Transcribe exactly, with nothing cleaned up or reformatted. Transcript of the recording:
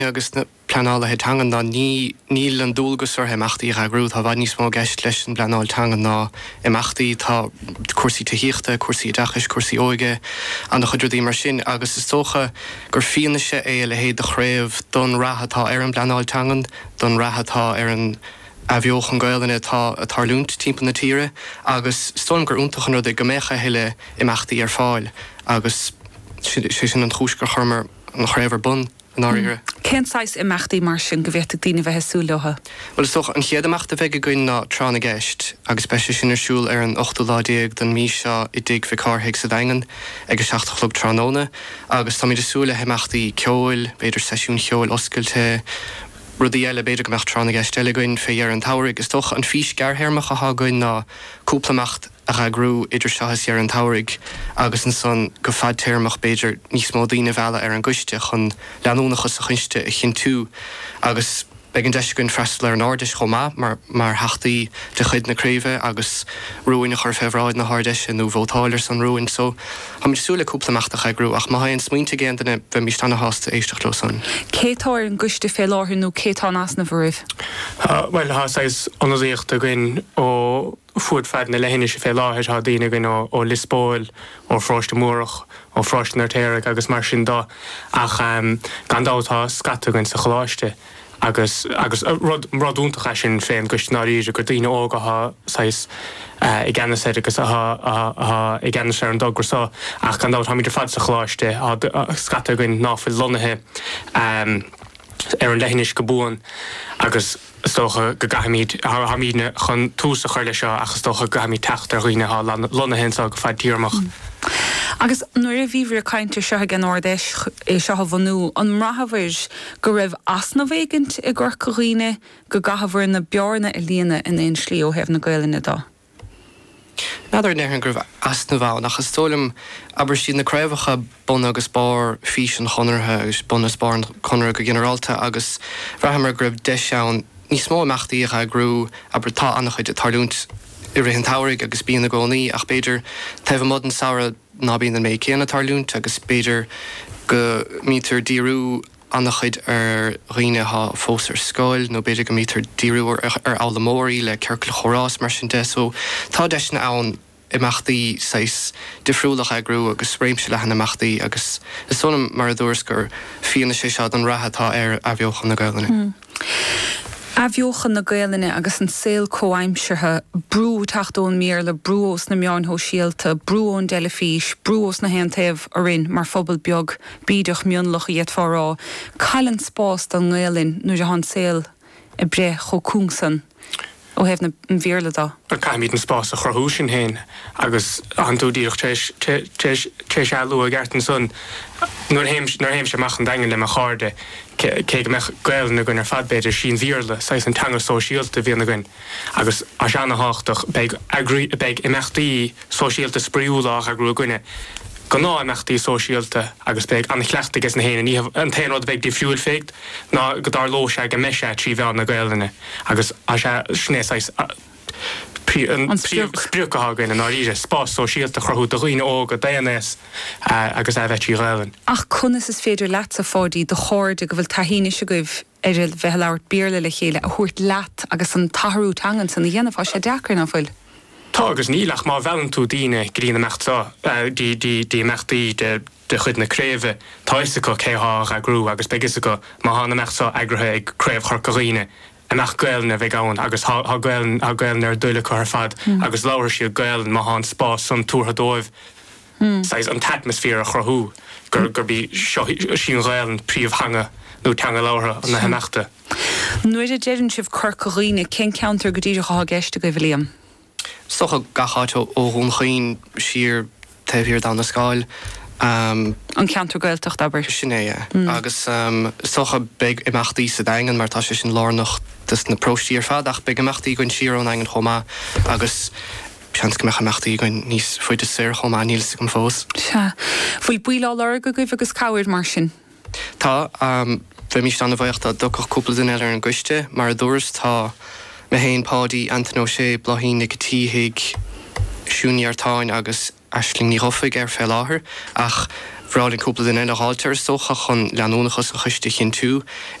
agus na planála het hangan ná ní níl an dúlgus ar heachtaí a grú tá bhaid níos mó gceist leis an planáil tangan ná imachtaí tá cuasaí tuíochta, cuasaí dachas, cuasaí óige an chuidirí mar sin agus is tócha gur fianaise é le héad a chréibh don rathatá ar an planáil tangan, don rathatá ar an a bheoch an gailena tá a tarlúnt timp na tíre agus stom gur úntachan rud go mécha heile imachtaí ar fáil agus sé sin an chúsgur chumar an chréibhar bun an áire. Kensáis imachtaí mar sin go bhhéta daoine bheith súlathe? Well is toch an chéad amachta bheith goin ná trána gceist agus speise sin arsúil ar an ochtú láidéag den mí seo i dig bheith cáthaigh sa daingan agus seachtalog tránóna agus tá idir súla imachtaí ceoil, beidir seisiún cheoil oscailte rudí eile beidir go meach trána gceist eile goin fé ar an táir agus toch an fís gearthéirmach a há goin ná cúplamacht a ra grú idir seachas ar an táirigh agus an son go fad téirmach beidir níos mó daoine bheala ar an guiste chun leanúnachas a chuiste a chin tú agus begin deis gon freistal ar an árdis chomá mar mar heachtaí de chuid na créimhe agus ruúin a chur fehráid na hádeise nó bhótáilir san ruúin so ha mí súla cúplamacht a cha grú ach má haon smuointe géan duna bheith mí stanna hásta éisteach lósan. Cétáir an guiste fé láthir nó cétá as na bhrúh? Well há sais anasíocht a gin ó fuad fad na lehinne sé fé láthir há daine gin ó Lisbóil ó fráiste múrach ó fráiste na téirigh agus mar sin dá ach gan dátá scata gin sa choláiste agus agus rud radúntacha sin féin goistnáíide go dtíine ógatha sais i gceanna sé agus i gceanna sé an dogur sá ach gan dát idir fad sa chláiste scata gin náfuil lonathe ar an lehinis go búin agus stocha go gahamíd haíne chun túsa chuirle seo agus stocha gahamí techt ar riine há lona hensá go fáid tíormach. Agus nuair a bhíhir caiinte seo gan áirdéis é seo bhanú an mrathhair go raibh asna bhéigint i ggur choíine go gahabhar na bearna i líana in éon slí ó hebh na gaiilena dá. Nadidir near an gribh asna bhá nach chustólam aber sin na craibhacha bun agus bar fís an chonartha agus bun as bar an conar go generalta agus bhrehamar gribh de seán níos mó amachtaí a grú aber tá annach chuid a tarlúnt i rihan táirigh agus bíon na gcónaí ach beidir taobh mod an saoire ná bíon an méid céanna tarlúnt agus beidir go mítar díriú annach chuid ar riine há fós ar scoil nó beidir go mítar díriú ar álamóí le ceircla chorás mar sin de so tá deis na ann imachtaí sais difriúlach a grú agus réimse le hena amachtaí agus is sonam mar a dúras gur fianna sé seo an rathatá ar a bheochan na gailena. A bheochan na gaiilene agus an saoil comhaimsethe brú tachtón mír le brúos na meán ho síalta, brúón deile fís, brúos na hentaobh a rin mar phobal beag bídach mionlach iad fárá. Cailan spás don ghailin nuair a han saoil i bre cho cúngsan ó hebh na bhéarla dá. Ar caiimid an spás a chorthú sin héin agus an túdíoch téis se lu a gceartan son nuair héim se machchan daingan le a cháde cé go meach gailna gon ar fad beidir sin bhíorla sais an teangar sóisialta bhíonna gin agus a seanna háchtach beag imachtaí sóisialta spríúlach a grú gine go ná imachtaí sóisialta agus beag an chleachta gus na héine ní an téanrad beag difriúil féict ná go dar ló se go meise trí bhean na gailna agus a se snéáis an spríochaágain an áíre spás sóisialta chorthú do chuoine óga déanés agus a bheití gailen. Ach chunas is féidir leat a fádaí do cháirde go bhfuil taithíine se goibh ar bheith leabhart bíorla le chéile a chuirt leat agus an tathú tangan san na dhéanamh sé deacair na bhfuil. Tá agus nílach má bhean tú daoine grína meachta dí meachtaí de chud na créimhe táise go céthá a grú agus begus go má hána meachta agrathe ag créimh chorcaíine amach gailna bheith gáin agus há gailna ar dúile chu ar fad agus láir siad gailn má há spás san tútha dóibh sais an atmosfér a chorthú gur gur bí sin gailn príomh hanga nó teanga láire an na heachta. Nuair a déirann sibh chorcaíine cén ceantar go dtíidir chá gceiste go bhfuil Socha gachato ó runchaín siar taobhíor dá na scáil. Um, an ceantar gailteach aber sinné mm. agus um, socha beag imachtaí sa daingan mar tá sé sin lárnach dus na próistí ar fad ach beag imachtaí goin siar ón aigen chomá agus seans go meach imachtaí goin níos foiide séir chomá níls go fós. Se bhfuil buílá leir go goibh agus cabhair mar sin? Tá um, bheith mí stanna bhaocht a dochach cúpla duine ar an guiste mar a dúras tá me héin pádaí Anton O'Shea blahín nig tíhiigh siúniartáin agus Aisling ní rofaig ar fé láthair ach bhrád an cúpla den eile háiltear socha chun leanúnachas a chuiste chin tú